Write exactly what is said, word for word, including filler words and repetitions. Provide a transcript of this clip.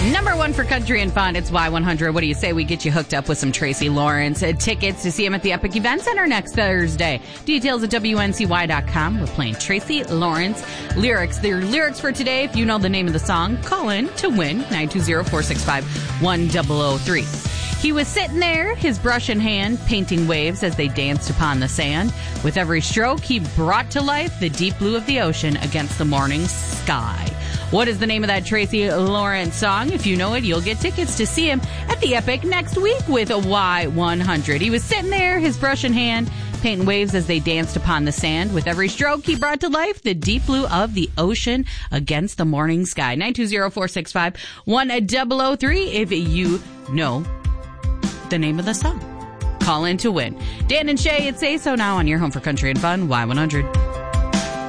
Number one for country and fun, it's Y one hundred. What do you say we get you hooked up with some Tracy Lawrence? Uh, tickets to see him at the Epic Event Center next Thursday. Details at W N C Y dot com. We're playing Tracy Lawrence lyrics. Their lyrics for today, if you know the name of the song, call in to win nine two zero, four six five, one zero zero three. He was sitting there, his brush in hand, painting waves as they danced upon the sand. With every stroke, he brought to life the deep blue of the ocean against the morning sky. What is the name of that Tracy Lawrence song? If you know it, you'll get tickets to see him at the Epic next week with a Y one hundred. He was sitting there, his brush in hand, painting waves as they danced upon the sand. With every stroke, he brought to life the deep blue of the ocean against the morning sky. nine two zero, four six five, one zero zero three if you know the name of the song. Call in to win. Dan and Shay, it's Say So now on your home for country and fun, Y one hundred.